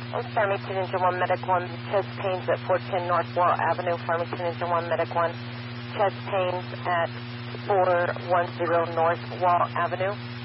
Farmington Engine 1 Medic 1, chest pains at 410 North Wall Avenue. Farmington Engine 1 Medic 1, chest pains at 410 North Wall Avenue.